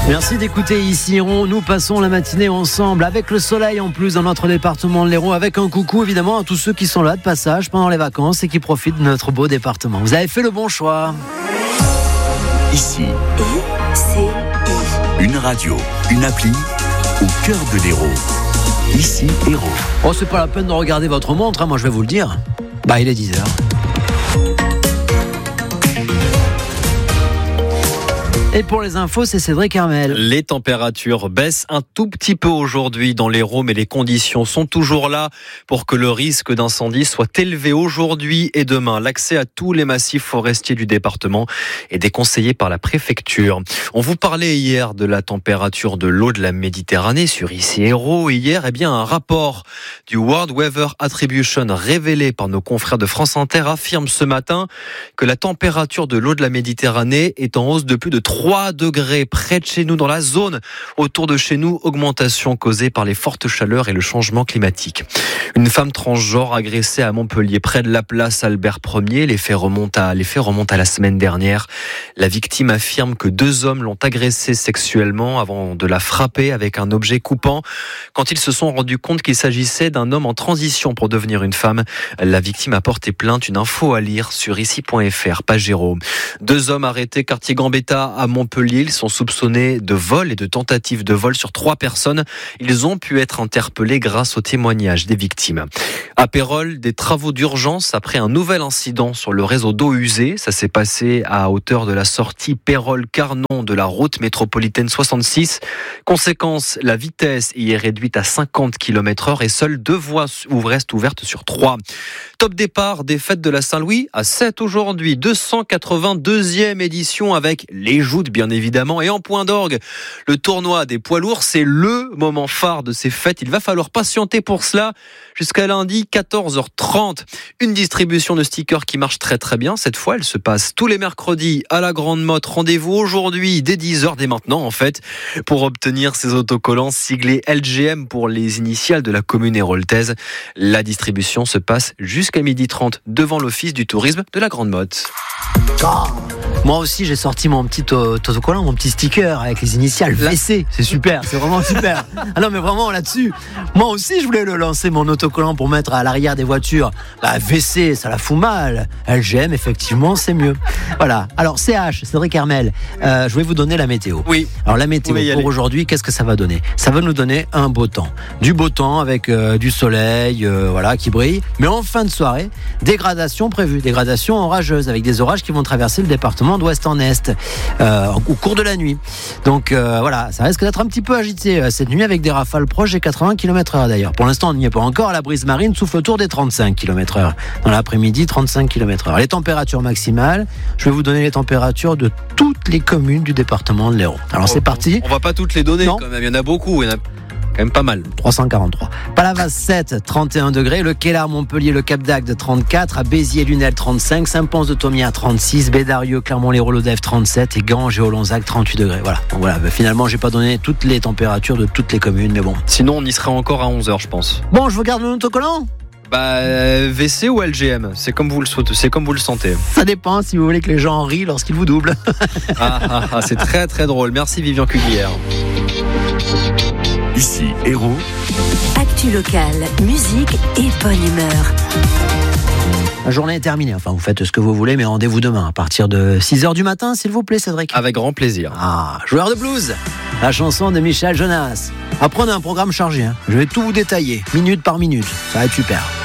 Merci d'écouter Ici Hérault. Nous passons la matinée ensemble avec le soleil en plus dans notre département de l'Hérault, avec un coucou évidemment à tous ceux qui sont là de passage pendant les vacances et qui profitent de notre beau département. Vous avez fait le bon choix. Ici, une radio, une appli au cœur de l'Hérault. Ici Hérault. Oh, c'est pas la peine de regarder votre montre, hein, moi je vais vous le dire. Il est 10h. Et pour les infos, c'est Cédric Hermel. Les températures baissent un tout petit peu aujourd'hui dans l'Hérault, mais les conditions sont toujours là pour que le risque d'incendie soit élevé aujourd'hui et demain. L'accès à tous les massifs forestiers du département est déconseillé par la préfecture. On vous parlait hier de la température de l'eau de la Méditerranée sur Ici Hérault. Hier, un rapport du World Weather Attribution révélé par nos confrères de France Inter affirme ce matin que la température de l'eau de la Méditerranée est en hausse de plus de 3 degrés près de chez nous, dans la zone autour de chez nous, augmentation causée par les fortes chaleurs et le changement climatique. Une femme transgenre agressée à Montpellier, près de la place Albert Ier. Les faits remontent à la semaine dernière. La victime affirme que 2 hommes l'ont agressée sexuellement avant de la frapper avec un objet coupant. Quand ils se sont rendus compte qu'il s'agissait d'un homme en transition pour devenir une femme, la victime a porté plainte. Une info à lire sur ici.fr, page Hérault. 2 hommes arrêtés quartier Gambetta à Montpellier. Ils sont soupçonnés de vol et de tentative de vol sur 3 personnes. Ils ont pu être interpellés grâce aux témoignages des victimes. À Pérols, des travaux d'urgence après un nouvel incident sur le réseau d'eau usée. Ça s'est passé à hauteur de la sortie Pérols-Carnon de la route métropolitaine 66. Conséquence, la vitesse y est réduite à 50 km/h et seules 2 voies restent ouvertes sur 3. Top départ des fêtes de la Saint-Louis à 7 aujourd'hui. 282e édition avec les joutes bien évidemment. Et en point d'orgue, le tournoi des poids lourds, c'est le moment phare de ces fêtes. Il va falloir patienter pour cela jusqu'à lundi 14h30. Une distribution de stickers qui marche très très bien. Cette fois, elle se passe tous les mercredis à la Grande Motte. Rendez-vous aujourd'hui dès 10h, dès maintenant en fait, pour obtenir ces autocollants siglés LGM pour les initiales de la commune héroltaise. La distribution se passe jusqu'à 12h30 devant l'office du tourisme de la Grande Motte. Moi aussi, j'ai sorti mon petit autocollant, mon petit sticker avec les initiales VC. C'est super, c'est vraiment super. Ah non, mais vraiment là-dessus, moi aussi, je voulais le lancer, mon autocollant, pour mettre à l'arrière des voitures. VC, ça la fout mal. LGM, effectivement, c'est mieux. Voilà. Alors, CH, Cédric Hermel, je vais vous donner la météo. Oui. Alors, la météo pour aujourd'hui, qu'est-ce que ça va donner ? Ça va nous donner un beau temps. Du beau temps avec du soleil, qui brille. Mais en fin de soirée, dégradation prévue. Dégradation orageuse avec des orages qui vont traverser le département d'ouest en est au cours de la nuit. Donc ça risque d'être un petit peu agité cette nuit avec des rafales proches des 80 km/h d'ailleurs. Pour l'instant, on n'y est pas encore. La brise marine souffle autour des 35 km/h. Dans l'après-midi, 35 km/h. Les températures maximales, je vais vous donner les températures de toutes les communes du département de l'Hérault. Alors c'est parti. On va pas toutes les donner quand même. Il y en a beaucoup. Il y en a quand même pas mal. 343. Palavas 7, 31 degrés. Le Kellar, Montpellier, le Cap d'Agde 34. À Béziers, Lunel 35. Saint-Pons de Thomières 36. Bédarieux, Clermont-Lérault, Lodève 37. Et Ganges et Olonzac 38 degrés. Voilà. Donc finalement, j'ai pas donné toutes les températures de toutes les communes, mais bon. Sinon, on y sera encore à 11h, je pense. Bon, je vous garde mon autocollant. VC ou LGM, c'est comme vous le souhaitez, c'est comme vous le sentez. Ça dépend si vous voulez que les gens en rient lorsqu'ils vous doublent. C'est très très drôle. Merci Vivian Cuglière. Ici Hérault. Actu locale, musique et bonne humeur. La journée est terminée. Enfin, vous faites ce que vous voulez, mais rendez-vous demain à partir de 6h du matin, s'il vous plaît, Cédric. Avec grand plaisir. Joueur de blues, la chanson de Michel Jonas. Après, on a un programme chargé. Je vais tout vous détailler, minute par minute. Ça va être super.